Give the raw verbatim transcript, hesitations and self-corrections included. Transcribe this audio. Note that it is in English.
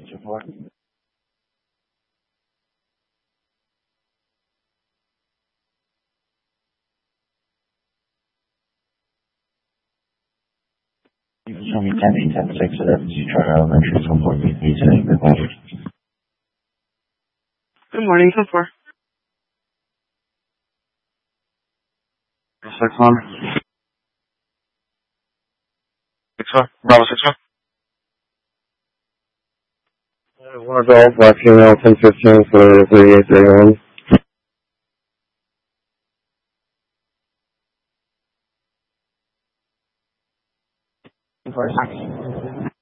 support. You can show me ten eight ten six eleven two Charter Elementary support meet me today. Good morning. Good morning, so far. Six one. Six one. Bravo six one. One adult, black female, ten fifteen for thirty-eight thirty-one. For taxi.